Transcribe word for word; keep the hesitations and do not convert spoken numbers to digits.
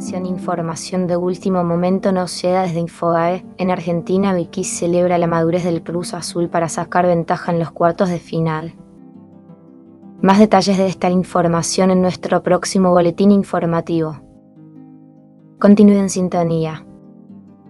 Atención, información de último momento nos llega desde Infobae. En Argentina, Vicky celebra la madurez del Cruz Azul para sacar ventaja en los cuartos de final. Más detalles de esta información en nuestro próximo boletín informativo. Continúe en sintonía.